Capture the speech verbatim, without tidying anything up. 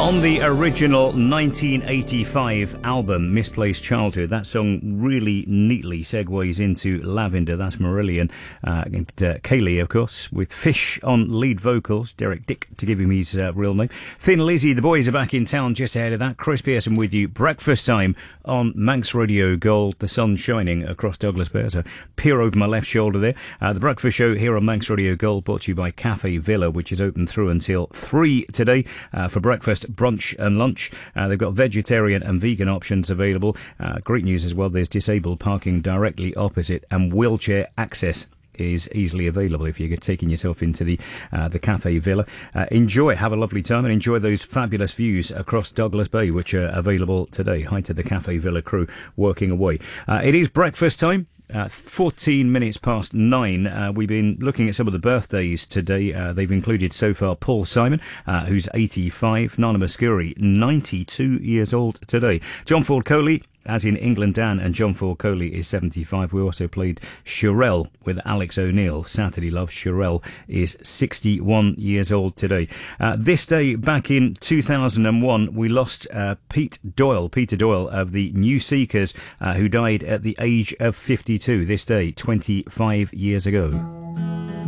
On the original nineteen eighty-five album, Misplaced Childhood, that song really neatly segues into Lavender. That's Marillion. Uh, and uh, Kaylee, of course, with Fish on lead vocals. Derek Dick, to give him his uh, real name. Thin Lizzy, the boys are back in town just ahead of that. Chris Pearson with you. Breakfast time on Manx Radio Gold. The sun shining across Douglas Bay. There's a pier over my left shoulder there. Uh, the Breakfast Show here on Manx Radio Gold, brought to you by Cafe Villa, which is open through until three today uh, for breakfast, brunch and lunch. Uh, they've got vegetarian and vegan options available. Uh, great news as well, there's disabled parking directly opposite, and wheelchair access is easily available if you're taking yourself into the uh, the Cafe Villa. Uh, enjoy, have a lovely time, and enjoy those fabulous views across Douglas Bay, which are available today. Hi to the Cafe Villa crew working away. Uh, it is breakfast time. Uh, fourteen minutes past nine. Uh, we've been looking at some of the birthdays today. Uh, they've included so far Paul Simon, uh, who's eighty-five, Nana Muscuri, ninety-two years old today. John Ford Coley, as in England Dan, and John Ford Coley is seventy-five. We also played Shirelle with Alex O'Neill, Saturday Love. Shirelle is sixty-one years old today. Uh, this day back in two thousand one, we lost uh, Pete Doyle, Peter Doyle of the New Seekers, uh, who died at the age of fifty-two this day, twenty-five years ago.